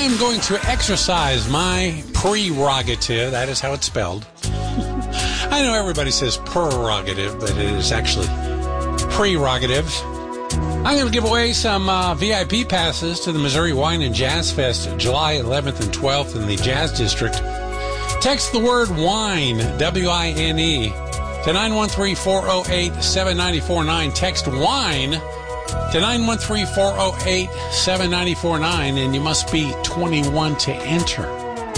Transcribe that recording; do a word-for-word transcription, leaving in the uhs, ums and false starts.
I'm going to exercise my prerogative. That is how it's spelled. I know everybody says prerogative, but it is actually prerogative. I'm going to give away some uh, V I P passes to the Missouri Wine and Jazz Fest July eleventh and twelfth in the Jazz District. Text the word wine, W I N E, to nine one three, four oh eight, seven nine four nine. Text wine to nine one three, four oh eight, seven nine four nine, and you must be twenty-one to enter.